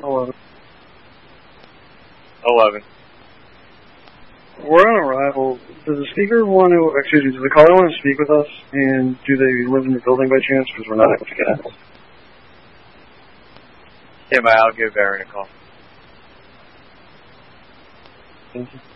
11. 11. We're on arrival. Does the speaker want to, excuse me, does the caller want to speak with us? And do they live in the building by chance? Because we're not able to get out. Yeah, I'll give Aaron a call. Thank you.